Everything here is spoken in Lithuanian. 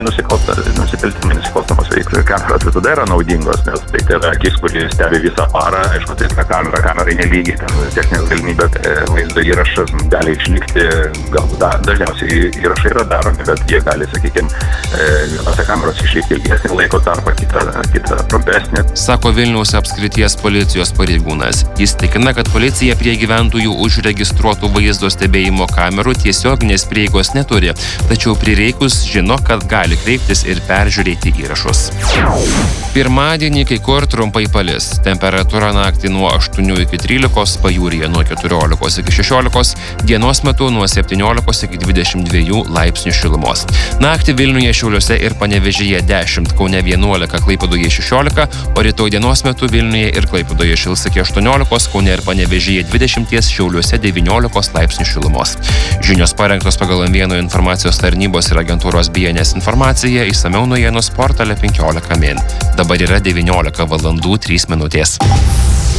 nusikaltimai, nusikalstamos veiklos kameros visada yra naudingos, nes tai yra akis, kuri stebi visą parą, aišku, tai yra kamerai nelygiai, ten techninės galimybės, vaizdo įrašas gali išlikti, galbūt dažniausiai įrašai yra daromi, bet jie gali, sakykime, vienose kameros išlikti ilgesnį laiko tarpą, kitą trumpesnį. Sako Vilniaus apskrities policijos pareigūnas. Jis tikina, kad policija prie gyventojų užregistruotų vaizdo stebėjimo kamerų tiesioginės prieigos neturi, tačiau prireikus žino, kad gali kreiptis ir peržiūrėti įrašus. Pirmadienį kai kur trumpai palis. Temperatūra naktį nuo 8 iki 13, pajūryje nuo 14 iki 16, dienos metu nuo 17 iki 22 laipsnių šilumos. Naktį Vilniuje, Šiauliuose ir Panevėžyje 10, Kaune 11, Klaipėdoje 16, o rytoj dienos metu Vilniuje ir Klaipėdoje šils iki 18, Kaune ir Panevėžyje 20, Šiauliuose 19 laipsnių šilumos. Žinios parengtos pagal M1 informacijos tarnybos ir agentūros BNS informaciją, išsamiau naujienų portale 15 min. Dabar yra 19 valandų 3 minutės.